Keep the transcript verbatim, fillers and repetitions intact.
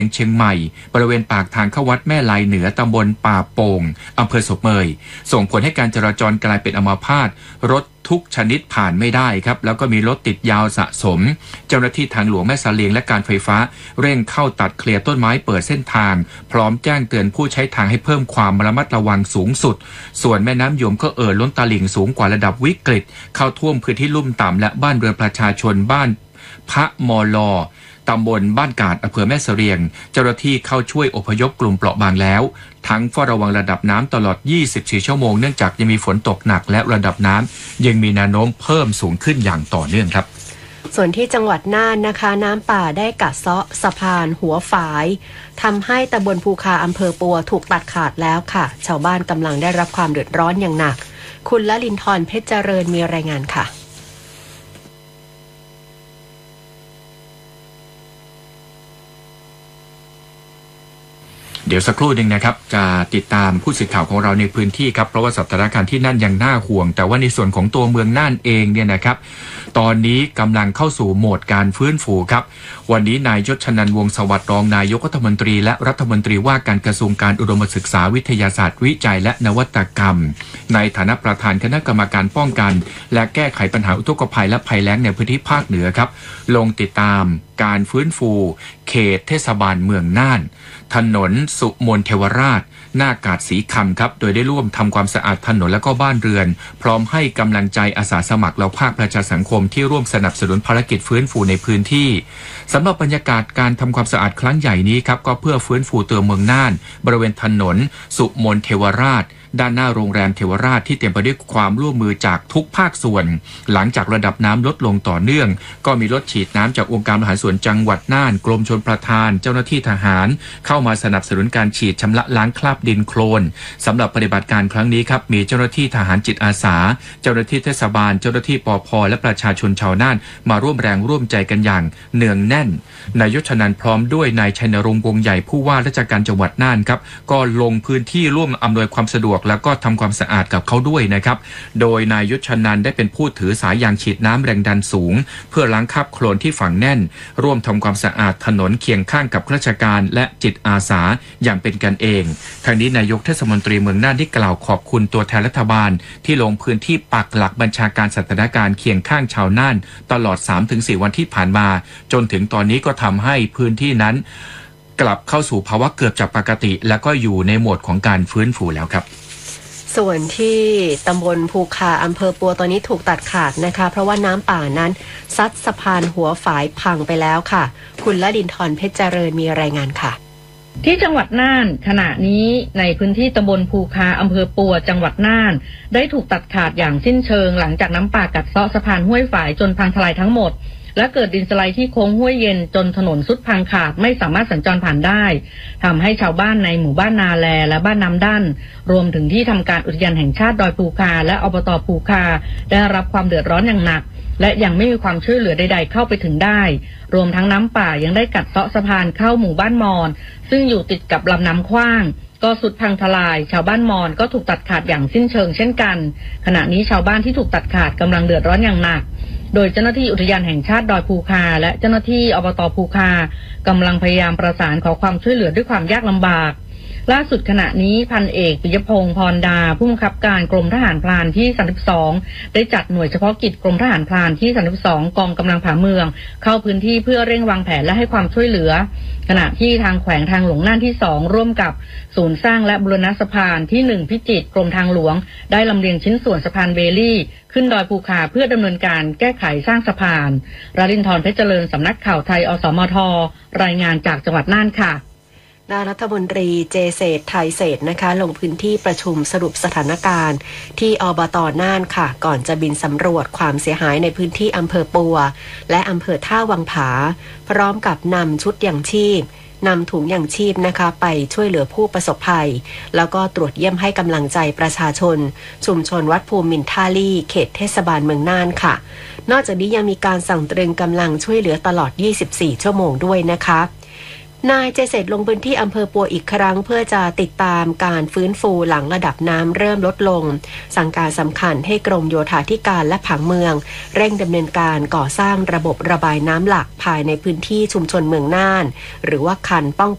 เชียงใหม่บริเวณปากทางเข้าวัดแม่ลายเหนือตำบลป่าโป่งอำเภอศพเมยส่งผลให้การจราจรกลายเป็นอัมพาตรถทุกชนิดผ่านไม่ได้ครับแล้วก็มีรถติดยาวสะสมเจ้าหน้าที่ทางหลวงแม่สะเลียงและการไฟฟ้าเร่งเข้าตัดเคลียร์ต้นไม้เปิดเส้นทางพร้อมแจ้งเตือนผู้ใช้ทางให้เพิ่มความระมัดระวังสูงสุดส่วนแม่น้ำยมก็เอ่อล้นตลิ่งสูงกว่าระดับวิกฤตเข้าท่วมพื้นที่ลุ่มต่ำและบ้านเรือนประชาชนบ้านพระมอลอตำบลบ้านกาดอำเภอแม่เสลียงเจ้าหน้าที่เข้าช่วยอพยพกลุ่มเปราะบางแล้วทั้งเฝ้าระวังระดับน้ำตลอดยี่สิบสี่ชั่วโมงเนื่องจากยังมีฝนตกหนักและระดับน้ำยังมีแนวโน้มเพิ่มสูงขึ้นอย่างต่อเนื่องครับส่วนที่จังหวัดน่านนะคะน้ำป่าได้กัดเซาะสะพานหัวฝายทำให้ตำบลภูคาอำเภอปัวถูกตัดขาดแล้วค่ะชาวบ้านกำลังได้รับความเดือดร้อนอย่างหนักคุณละลินทรเพชรเจริญมีรายงานค่ะเดี๋ยวสักครู่หนึ่งนะครับจะติดตามผู้สื่อข่าวของเราในพื้นที่ครับเพราะว่าสถานการณ์ที่นั่นยังน่าห่วงแต่ว่าในส่วนของตัวเมืองน่านเองเนี่ยนะครับตอนนี้กำลังเข้าสู่โหมดการฟื้นฟูครับวันนี้นายยศชนันท์วงศ์สวัสดิ์รองนายกรัฐมนตรีและรัฐมนตรีว่าการกระทรวงการอุดมศึกษาวิทยาศาสตร์วิจัยและนวัตกรรมในฐานะประธานคณะกรรมการป้องกันและแก้ไขปัญหาอุทกภัยและภัยแล้งในพื้นที่ภาคเหนือครับลงติดตามการฟื้นฟูเขตเทศบาลเมืองน่านถนนสุมนเทวราชหน้ากาดสีคำครับโดยได้ร่วมทำความสะอาดถนนและก็บ้านเรือนพร้อมให้กำลังใจอาสาสมัครและภาคประชาสังคมที่ร่วมสนับสนุนภารกิจฟื้นฟูในพื้นที่สำหรับบรรยากาศการทำความสะอาดครั้งใหญ่นี้ครับก็เพื่อฟื้นฟูตัวเมืองน่านบริเวณถนนสุมนเทวราชด้านหน้าโรงแรมเทวราชที่เต็มไปด้วยความร่วมมือจากทุกภาคส่วนหลังจากระดับน้ำลดลงต่อเนื่องก็มีรถฉีดน้ำจากองค์การบริหารส่วนจังหวัดน่านกรมชลประทานเจ้าหน้าที่ทหารเข้ามาสนับสนุนการฉีดชำระล้างคราบดินโคลนสำหรับปฏิบัติการครั้งนี้ครับมีเจ้าหน้าที่ทหารจิตอาสาเจ้าหน้าที่เทศบาลเจ้าหน้าที่ปภ.และประชาชนชาวน่านมาร่วมแรงร่วมใจกันอย่างเนืองแน่นนายยศชนันท์พร้อมด้วยนายชัยนรงค์วงใหญ่ผู้ว่าราชการจังหวัดน่านครับก็ลงพื้นที่ร่วมอำนวยความสะดวกแล้วก็ทำความสะอาดกับเขาด้วยนะครับโดยนายยศชนันท์ได้เป็นผู้ถือสายยางฉีดน้ำแรงดันสูงเพื่อล้างคราบโคลนที่ฝังแน่นร่วมทำความสะอาดถนนเคียงข้างกับราชการและจิตอาสาอย่างเป็นกันเองทางนี้นายกเทศมนตรีเมืองน่านได้กล่าวขอบคุณตัวแทนรัฐบาลที่ลงพื้นที่ปักหลักบัญชาการสถานการณ์เคียงข้างชาวน่านตลอด สามถึงสี่ วันที่ผ่านมาจนถึงตอนนี้ก็ทำให้พื้นที่นั้นกลับเข้าสู่ภาวะเกือบจะปกติและก็อยู่ในโหมดของการฟื้นฟูแล้วครับส่วนที่ตำบลภูคาอำเภอปัวตอนนี้ถูกตัดขาดนะคะเพราะว่าน้ำป่านั้นซัดสะพานหัวฝายพังไปแล้วค่ะคุณละดินทรเพชรเจริญมีรายงานค่ะที่จังหวัดน่านขณะนี้ในพื้นที่ตำบลภูคาอำเภอปัวจังหวัดน่านได้ถูกตัดขาดอย่างสิ้นเชิงหลังจากน้ำป่ากัดเซาะสะพานห้วยฝายจนพังทลายทั้งหมดและเกิดดินสไลด์ที่โค้งห้วยเย็นจนถนนสุดพังขาดไม่สามารถสัญจรผ่านได้ทำให้ชาวบ้านในหมู่บ้านนาแลและบ้านน้ำด้านรวมถึงที่ทำการอุทยานแห่งชาติดอยภูคาและอบต.ภูคาได้รับความเดือดร้อนอย่างหนักและยังไม่มีความช่วยเหลือใดๆเข้าไปถึงได้รวมทั้งน้ำป่ายังได้กัดเซาะสะพานเข้าหมู่บ้านมอญซึ่งอยู่ติดกับลำน้ำขว้างก็สุดพังทลายชาวบ้านมอญก็ถูกตัดขาดอย่างสิ้นเชิงเช่นกันขณะนี้ชาวบ้านที่ถูกตัดขาดกำลังเดือดร้อนอย่างหนักโดยเจ้าหน้าที่อุทยานแห่งชาติดอยภูคาและเจ้าหน้าที่อบต.ภูคากำลังพยายามประสานขอความช่วยเหลือด้วยความยากลำบากล่าสุดขณะนี้พันเอกปิยพงษ์พรดาผู้บังคับการกรมทหารพรานที่สามสิบสองได้จัดหน่วยเฉพาะกิจกรมทหารพรานที่สามสิบสองกองกำลังผาเมืองเข้าพื้นที่เพื่อเร่งวางแผนและให้ความช่วยเหลือขณะที่ทางแขวงทางหลวงน่านที่สองร่วมกับศูนย์สร้างและบูรณะสะพานที่หนึ่งพิจิตรกรมทางหลวงได้ลำเลียงชิ้นส่วนสะพานเบลลี่ขึ้นดอยภูคาเพื่อดำเนินการแก้ไขสร้างสะพานราลินทรเพชรเจริญสำนักข่าวไทยอสมทรายงานจากจังหวัดน่านค่ะนายรัฐมนตรีเจเศรษฐ์ไทยเศรษฐ์นะคะลงพื้นที่ประชุมสรุปสถานการณ์ที่อบต.น่านค่ะก่อนจะบินสำรวจความเสียหายในพื้นที่อำเภอปัวและอำเภอท่าวังผาพร้อมกับนำชุดยังชีพนำถุงยังชีพนะคะไปช่วยเหลือผู้ประสบภัยแล้วก็ตรวจเยี่ยมให้กำลังใจประชาชนชุมชนวัดภูมินท่าลี่เขตเทศบาลเมืองน่านค่ะนอกจากนี้ยังมีการสั่งตรึงกำลังช่วยเหลือตลอดยี่สิบสี่ชั่วโมงด้วยนะคะนายเจเศรษฐ์ลงพื้นที่อำเภอปัวอีกครั้งเพื่อจะติดตามการฟื้นฟูหลังระดับน้ำเริ่มลดลงสั่งการสำคัญให้กรมโยธาธิการและผังเมืองเร่งดำเนินการก่อสร้างระบบระบายน้ำหลักภายในพื้นที่ชุมชนเมืองน่านหรือว่าคันป้อง